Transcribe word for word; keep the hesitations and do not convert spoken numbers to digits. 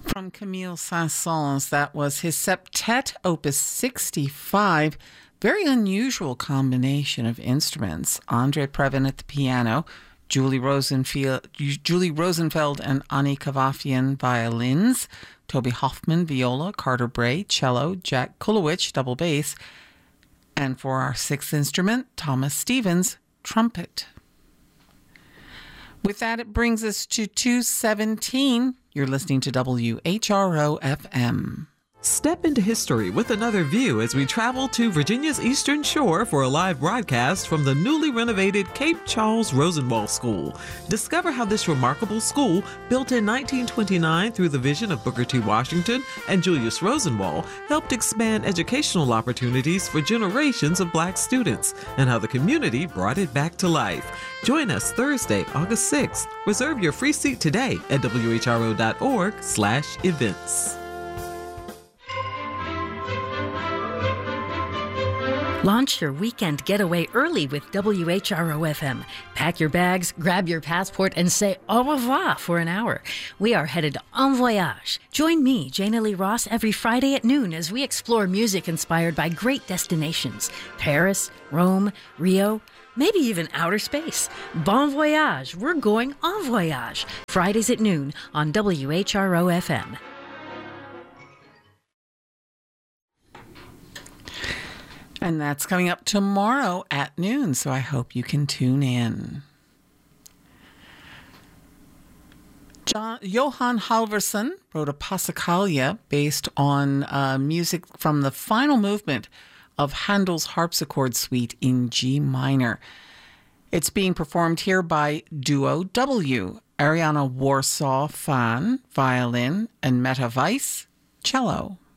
From Camille Saint-Saëns, that was his Septet Opus sixty-five. Very unusual combination of instruments. Andre Previn at the piano, Julie Rosenfeld, Julie Rosenfeld and Ani Kavafian violins, Toby Hoffman viola, Carter Bray cello, Jack Kulowicz double bass, and for our sixth instrument, Thomas Stevens trumpet. With that, it brings us to two seventeen. You're listening to W H R O F M. Step into history with another view as we travel to Virginia's Eastern Shore for a live broadcast from the newly renovated Cape Charles Rosenwald School. Discover how this remarkable school, built in nineteen twenty-nine through the vision of Booker T. Washington and Julius Rosenwald, helped expand educational opportunities for generations of Black students, and how the community brought it back to life. Join us Thursday, August sixth. Reserve your free seat today at W H R O dot org slash events. Launch your weekend getaway early with W H R O F M. Pack your bags, grab your passport, and say au revoir for an hour. We are headed en voyage. Join me, Jana Lee Ross, every Friday at noon as we explore music inspired by great destinations. Paris, Rome, Rio, maybe even outer space. Bon voyage. We're going en voyage. Fridays at noon on W H R O F M. And that's coming up tomorrow at noon, so I hope you can tune in. John, Johann Halvorson wrote a Passacaglia based on uh, music from the final movement of Handel's Harpsichord Suite in G minor. It's being performed here by Duo W, Ariana Warsaw Fan, violin, and Meta Weiss, cello.